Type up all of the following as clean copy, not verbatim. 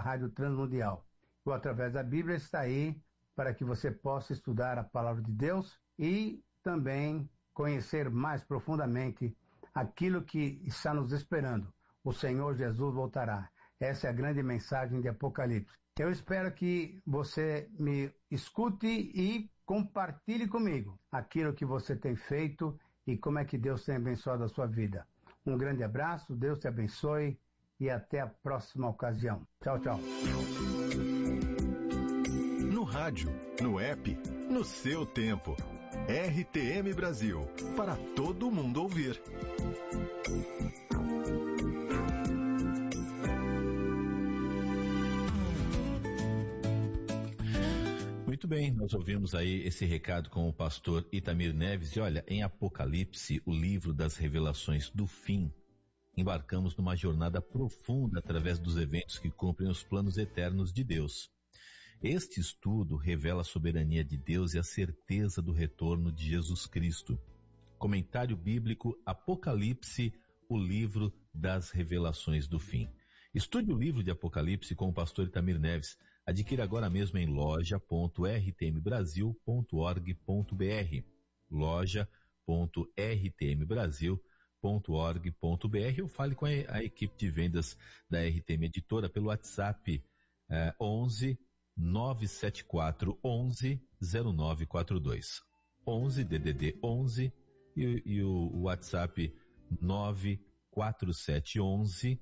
Rádio Transmundial. O Através da Bíblia está aí para que você possa estudar a Palavra de Deus e também conhecer mais profundamente aquilo que está nos esperando. O Senhor Jesus voltará. Essa é a grande mensagem de Apocalipse. Eu espero que você me escute e compartilhe comigo aquilo que você tem feito e como é que Deus tem abençoado a sua vida. Um grande abraço, Deus te abençoe e até a próxima ocasião. Tchau, tchau. No rádio, no app, no seu tempo. RTM Brasil, para todo mundo ouvir. Muito bem, nós ouvimos aí esse recado com o pastor Itamir Neves. E olha, em Apocalipse, o livro das revelações do fim, embarcamos numa jornada profunda através dos eventos que cumprem os planos eternos de Deus. Este estudo revela a soberania de Deus e a certeza do retorno de Jesus Cristo. Comentário bíblico Apocalipse, o livro das revelações do fim. Estude o livro de Apocalipse com o pastor Itamir Neves. Adquira agora mesmo em loja.rtmbrasil.org.br, loja.rtmbrasil.org.br, ou fale com a equipe de vendas da RTM Editora pelo WhatsApp 11 974 11 0942. 11 DDD 11 e o WhatsApp 94711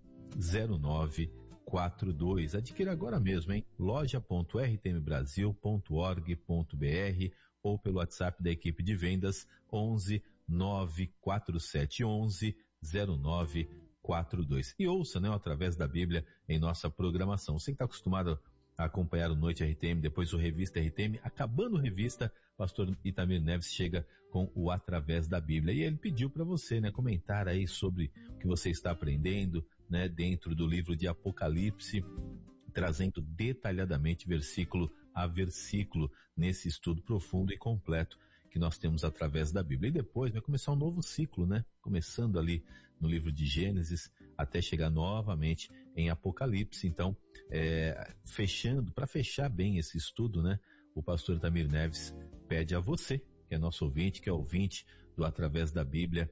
0942. Adquira agora mesmo, hein? loja.rtmbrasil.org.br ou pelo WhatsApp da equipe de vendas 11 94711 0942. E ouça, né, através da Bíblia em nossa programação. Você que está acostumado a acompanhar o Noite RTM, depois o Revista RTM, acabando Revista, pastor Itamir Neves chega com o Através da Bíblia. E ele pediu para você, né, comentar aí sobre o que você está aprendendo, né, dentro do livro de Apocalipse, trazendo detalhadamente versículo a versículo nesse estudo profundo e completo que nós temos através da Bíblia. E depois vai começar um novo ciclo, né? Começando ali no livro de Gênesis até chegar novamente em Apocalipse. Então, para fechar bem esse estudo, né? O pastor Itamir Neves pede a você, que é nosso ouvinte, que é ouvinte do Através da Bíblia,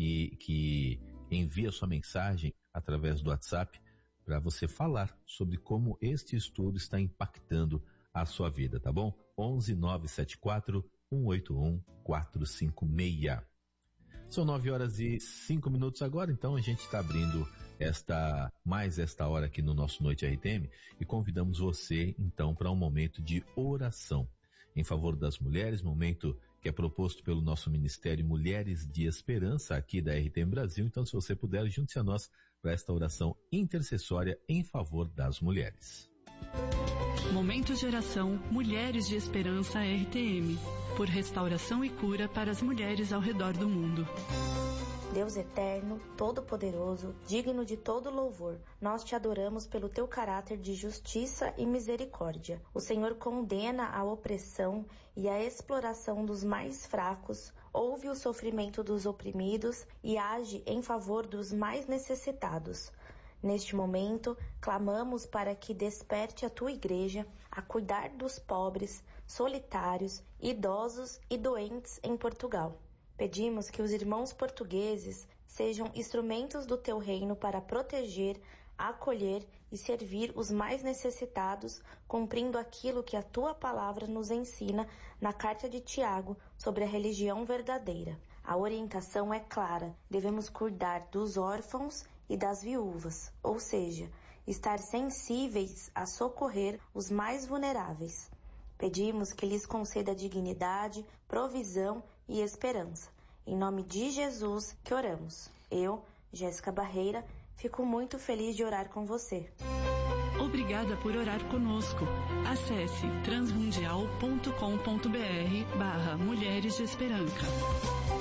que envia sua mensagem através do WhatsApp para você falar sobre como este estudo está impactando a sua vida, tá bom? 11 974 181 456. São 9h05 agora, então a gente está abrindo esta hora aqui no nosso Noite RTM e convidamos você então para um momento de oração em favor das mulheres, momento que é proposto pelo nosso Ministério Mulheres de Esperança aqui da RTM Brasil. Então, se você puder, junte-se a nós para esta oração intercessória em favor das mulheres. Momento de oração Mulheres de Esperança RTM, por restauração e cura para as mulheres ao redor do mundo. Deus eterno, todo-poderoso, digno de todo louvor, nós te adoramos pelo teu caráter de justiça e misericórdia. O Senhor condena a opressão e a exploração dos mais fracos, ouve o sofrimento dos oprimidos e age em favor dos mais necessitados. Neste momento, clamamos para que desperte a tua igreja a cuidar dos pobres, solitários, idosos e doentes em Portugal. Pedimos que os irmãos portugueses sejam instrumentos do teu reino para proteger, acolher e servir os mais necessitados, cumprindo aquilo que a tua palavra nos ensina na carta de Tiago sobre a religião verdadeira. A orientação é clara, devemos cuidar dos órfãos e das viúvas, ou seja, estar sensíveis a socorrer os mais vulneráveis. Pedimos que lhes conceda dignidade, provisão e esperança. Em nome de Jesus que oramos. Eu, Jéssica Barreira, fico muito feliz de orar com você. Obrigada por orar conosco. Acesse transmundial.com.br/Mulheres de Esperança.